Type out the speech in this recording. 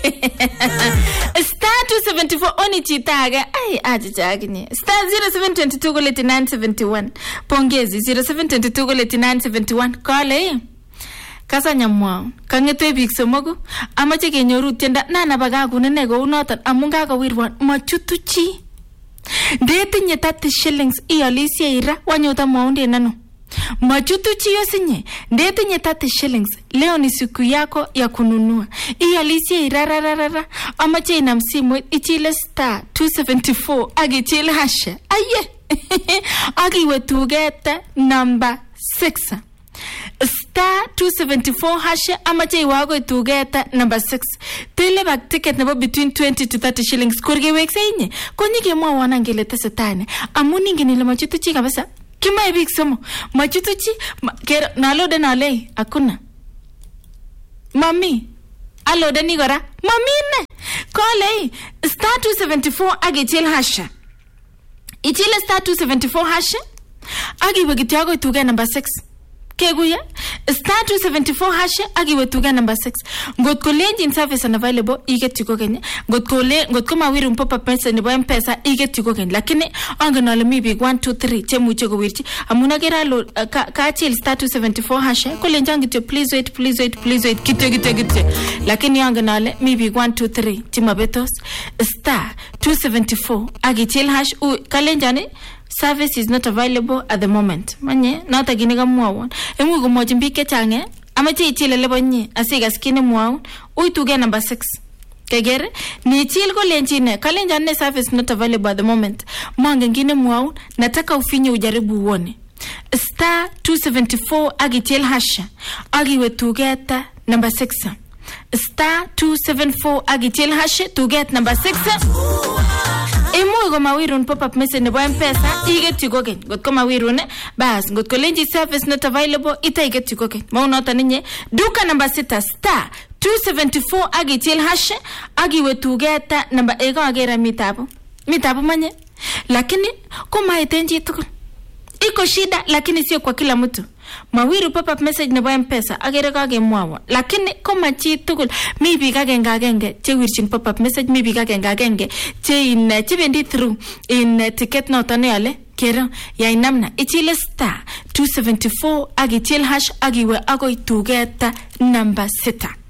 Star 274 oni chitaga. Ai ajichaginye. Star 0722 goleti 971. Pongezi 0722 goleti 971. Kale. Kasa nyamwao. Kangetwe biik somogu. Amache kenyoru tienda nana bagagu nene go unotan amunga kawirwan machutu chi. Detinye 30 shillings ialisia ira wanyota mwaunde nano. Machutu chi yosinye. Detinye 30 shillings. Leo ni siku yako ya kununua. Ialisia ira rararara. Amache inamsimu ichile star 274 agichile hasha. Aye. Agiwe tugeta number 6. Star 274 hasha amache iwago tugeta number 6. Tele bag ticket nebo between 20 to 30 shillings. Kurge wekse inye. Konyige mwa wana ngele tesitane. Amuni nginile machutu chi kabisa. Kima ebik somo. Machutu chi. Kero nalode nalei. Akuna. Mami. Alode nigora. Mami ne. Kole. Star 274 agichil hasha. Ichile star 274 hasha. Agiwe gitiago tuge number 6. Keguya star 274 hasha agiwe tuga number 6. Ngot ko lenjin service unavailable iget yuko Kenya. Ngot ko mawiru mpopa pesa nebo M-Pesa iget yuko Kenya. Lakini angen ale mi big 1 2 3 chemuche kowirchi. Amuna gera lo ka chill star 274 hasha ko lenjang kityo please wait kityo. Lakini angen ale mi big 1 2 3 chimabetos star 274 agichil hash kalenjani service is not available at the moment. Manye not aginiga muawon. Emu go mojimbike change. Amache ichile lebo nyi. Asiga skine muawon. Tuge number 6. Kegere ni ichil go lenjine. Kalenjane service not available at the moment. Mwange ngine muawon. Nataka ufinye ujaribu uone. Star 274 agichil hasha. Agiwe tugeta number 6. Star 274 agichil hasha tuget number 6. Emu go mawirun pop-up message nebo M-Pesa iget yuko Kenya. Got ko mawirun bas got ko lenji service not available ita iget yuko Kenya. Maunota ninye duka number 6 star 274 agichil hash agiwe tugeta number ego agera mitabu manye. Lakini kuma itenji tukul iko shida lakini sio kwa kila mtu. Mawiru pop-up message nebo M-Pesa agere kage mwawa. Lakini koma chi tukul mi biik agenge che wirchin pop-up message mi biik agenge che in bendi through in ticket noton ne ale kero ya inamna ichile star 274 agichil hash agiwe agoi tugeta number 6.